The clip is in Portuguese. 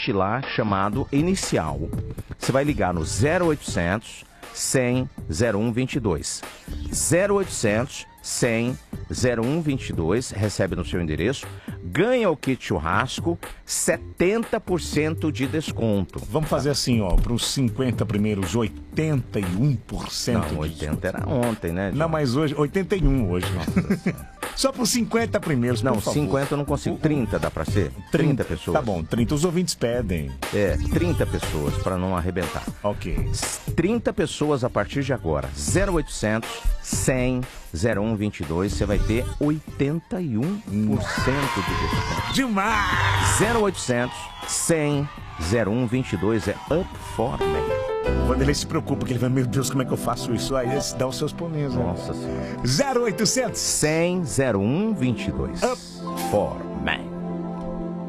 kit lá chamado Inicial. Você vai ligar no 0800 100 0122. 0800 100 0122, recebe no seu endereço, ganha o kit churrasco, 70% de desconto. Vamos fazer assim, ó, para os 50 primeiros, 81%. Não, 80 era ontem, né, John? Não, mas hoje, 81 hoje. Só para os 50 primeiros, não, por favor. 50 eu não consigo. 30 dá pra ser? 30 pessoas. Tá bom, 30 os ouvintes pedem. 30 pessoas para não arrebentar. Ok. 30 pessoas a partir de agora. 0800 100 0122, você vai ter 81% de desconto. Demais! 0800 100 0122 é Up for Me. Quando ele se preocupa, que ele vai, meu Deus, como é que eu faço isso? Aí ele dá os seus pulinhos. Nossa Senhora. 0800 100 0122. Up for